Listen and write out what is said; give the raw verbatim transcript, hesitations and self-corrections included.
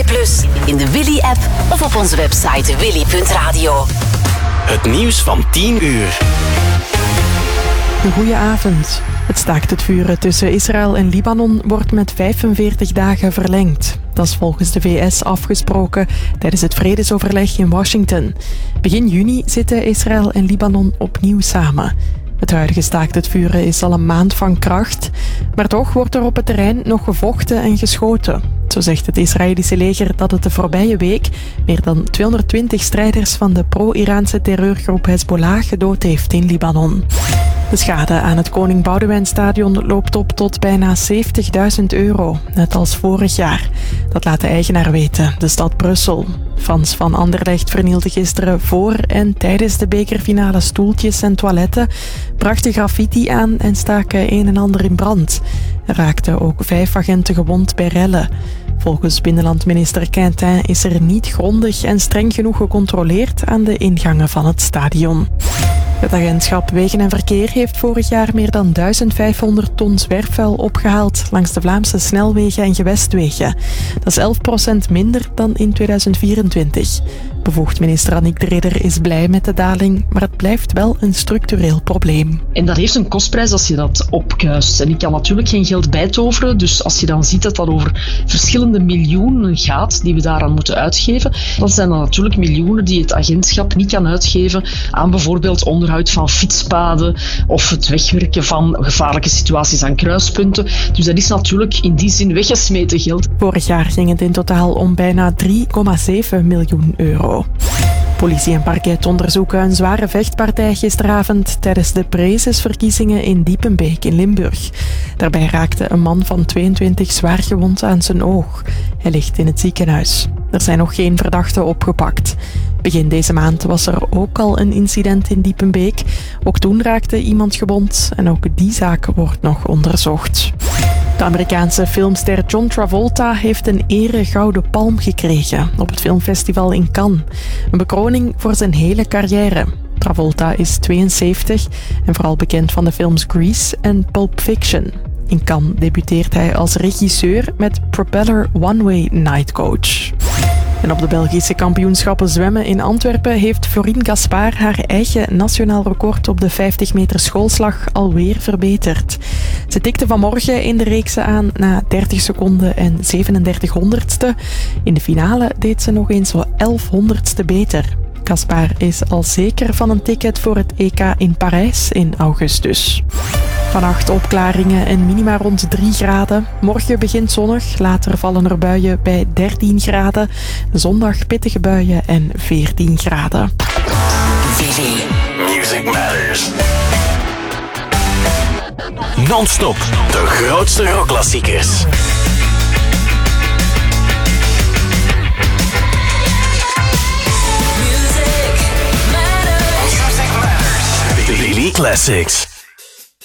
Plus, in de Willy-app of op onze website willy punt radio. Het nieuws van tien uur. Goedenavond. Het staakt het vuren tussen Israël en Libanon wordt met vijfenveertig dagen verlengd. Dat is volgens de V S afgesproken tijdens het vredesoverleg in Washington. Begin juni zitten Israël en Libanon opnieuw samen. Het huidige staakt het vuren is al een maand van kracht, maar toch wordt er op het terrein nog gevochten en geschoten. Zo zegt het Israëlische leger dat het de voorbije week meer dan tweehonderdtwintig strijders van de pro-Iraanse terreurgroep Hezbollah gedood heeft in Libanon. De schade aan het Koning Boudewijnstadion loopt op tot bijna zeventigduizend euro, net als vorig jaar. Dat laat de eigenaar weten, de stad Brussel. Fans van Anderlecht vernielden gisteren voor en tijdens de bekerfinale stoeltjes en toiletten, brachten graffiti aan en staken een en ander in brand. Er raakten ook vijf agenten gewond bij rellen. Volgens binnenlandminister Quintin is er niet grondig en streng genoeg gecontroleerd aan de ingangen van het stadion. Het agentschap Wegen en Verkeer heeft vorig jaar meer dan duizendvijfhonderd ton zwerfvuil opgehaald langs de Vlaamse snelwegen en gewestwegen. Dat is elf procent minder dan in tweeduizend vierentwintig. Bevoegd minister Annick de Ridder is blij met de daling, maar het blijft wel een structureel probleem. En dat heeft een kostprijs als je dat opkuist. En ik kan natuurlijk geen geld bijtoveren, dus als je dan ziet dat dat over verschillende miljoenen gaat die we daaraan moeten uitgeven, dan zijn dat natuurlijk miljoenen die het agentschap niet kan uitgeven aan bijvoorbeeld onderhoud van fietspaden of het wegwerken van gevaarlijke situaties aan kruispunten. Dus dat is natuurlijk in die zin weggesmeten geld. Vorig jaar ging het in totaal om bijna drie komma zeven miljoen euro. Politie en parket onderzoeken een zware vechtpartij gisteravond tijdens de Prezesverkiezingen in Diepenbeek in Limburg. Daarbij raakte een man van tweeëntwintig zwaar gewond aan zijn oog. Hij ligt in het ziekenhuis. Er zijn nog geen verdachten opgepakt. Begin deze maand was er ook al een incident in Diepenbeek. Ook toen raakte iemand gewond en ook die zaak wordt nog onderzocht. De Amerikaanse filmster John Travolta heeft een ere Gouden Palm gekregen op het filmfestival in Cannes. Een bekroning voor zijn hele carrière. Travolta is tweeënzeventig en vooral bekend van de films Grease en Pulp Fiction. In Cannes debuteert hij als regisseur met Propeller One Way Night Coach. En op de Belgische kampioenschappen zwemmen in Antwerpen heeft Florine Gaspard haar eigen nationaal record op de vijftig meter schoolslag alweer verbeterd. Ze tikte vanmorgen in de reekse aan na dertig seconden en zevenendertig honderdste. In de finale deed ze nog eens zo elf honderdste beter. Gaspard is al zeker van een ticket voor het E K in Parijs in augustus. Vannacht opklaringen en minima rond drie graden. Morgen begint zonnig, later vallen er buien bij dertien graden. Zondag pittige buien en veertien graden. Willy. Music Matters. Non-stop, de grootste rockklassiekers. Music Matters. Willy Classics.